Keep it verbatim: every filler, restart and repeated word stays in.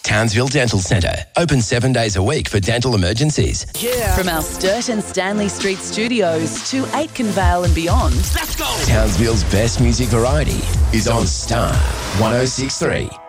Townsville Dental Centre. Open seven days a week for dental emergencies. Yeah. From our Sturt and Stanley Street studios to Aitken Vale and beyond. Let's go! Townsville's best music variety is on Star one oh six point three.